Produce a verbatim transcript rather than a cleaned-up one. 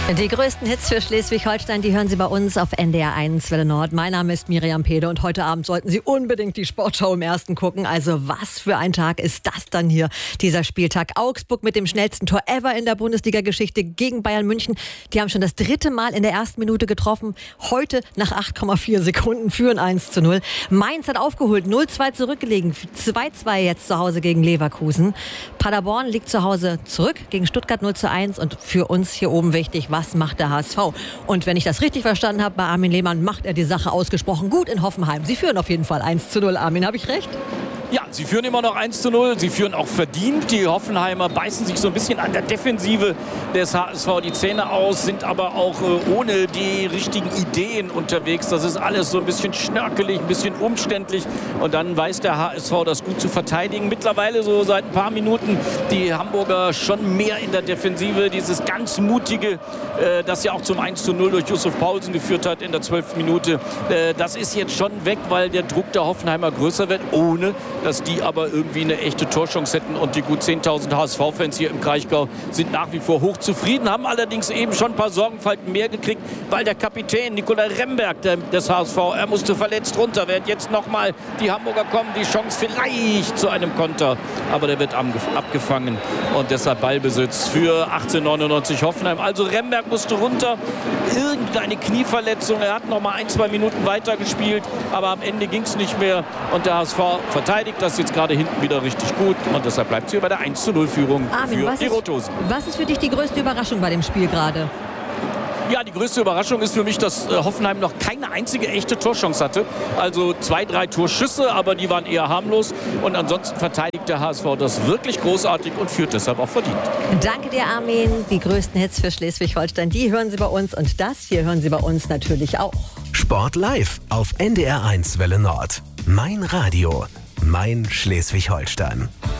Die größten Hits für Schleswig-Holstein, die hören Sie bei uns auf N D R eins Welle Nord. Mein Name ist Miriam Pede und heute Abend sollten Sie unbedingt die Sportschau im Ersten gucken. Also was für ein Tag ist das dann hier, dieser Spieltag. Augsburg mit dem schnellsten Tor ever in der Bundesliga-Geschichte gegen Bayern München. Die haben schon das dritte Mal in der ersten Minute getroffen. Heute nach acht Komma vier Sekunden führen eins zu null. Mainz hat aufgeholt, null zwei zurückgelegen. zwei zwei jetzt zu Hause gegen Leverkusen. Paderborn liegt zu Hause zurück gegen Stuttgart null zu eins. Und für uns hier oben wichtig, was macht der H S V? Und wenn ich das richtig verstanden habe, bei Armin Lehmann macht er die Sache ausgesprochen gut in Hoffenheim. Sie führen auf jeden Fall eins zu null. Armin, habe ich recht? Ja, sie führen immer noch eins zu null. Sie führen auch verdient. Die Hoffenheimer beißen sich so ein bisschen an der Defensive des H S V die Zähne aus, sind aber auch äh, ohne die richtigen Ideen unterwegs. Das ist alles so ein bisschen schnörkelig, ein bisschen umständlich. Und dann weiß der H S V das gut zu verteidigen. Mittlerweile so seit ein paar Minuten die Hamburger schon mehr in der Defensive. Dieses ganz mutige, äh, das ja auch zum eins zu null durch Yusuf Paulsen geführt hat in der zwölften Minute. Äh, das ist jetzt schon weg, weil der Druck der Hoffenheimer größer wird, ohne dass die aber irgendwie eine echte Torchance hätten. Und die gut zehntausend H S V-Fans hier im Kraichgau sind nach wie vor hoch zufrieden, haben allerdings eben schon ein paar Sorgenfalten mehr gekriegt, weil der Kapitän Nikolai Remberg der, des H S V, er musste verletzt runter, während jetzt nochmal die Hamburger kommen, die Chance vielleicht zu einem Konter, aber der wird abgefangen und deshalb Ballbesitz für achtzehnhundertneunundneunzig Hoffenheim. Also Remberg musste runter, irgendeine Knieverletzung, er hat nochmal ein, zwei Minuten weitergespielt, aber am Ende ging es nicht mehr und der H S V verteidigt das jetzt gerade hinten wieder richtig gut und deshalb bleibt sie bei der eins zu null Führung Armin, für die Rothosen. Was ist für dich die größte Überraschung bei dem Spiel gerade? Ja, die größte Überraschung ist für mich, dass Hoffenheim noch keine einzige echte Torchance hatte. Also zwei, drei Torschüsse, aber die waren eher harmlos. Und ansonsten verteidigt der H S V das wirklich großartig und führt deshalb auch verdient. Danke dir, Armin. Die größten Hits für Schleswig-Holstein, die hören Sie bei uns. Und das hier hören Sie bei uns natürlich auch. Sport live auf N D R eins Welle Nord. Mein Radio. Mein Schleswig-Holstein.